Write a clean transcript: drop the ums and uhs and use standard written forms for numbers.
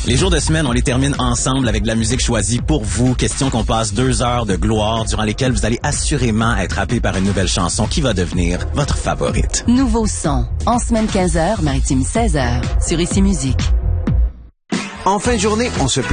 Les jours de semaine, on les termine ensemble avec de la musique choisie pour vous. Question qu'on passe 2 heures de gloire durant lesquelles vous allez assurément être happé par une nouvelle chanson qui va devenir votre favorite. Nouveau son. En semaine 15h, maritime 16h. Sur Ici Musique. En fin de journée, on se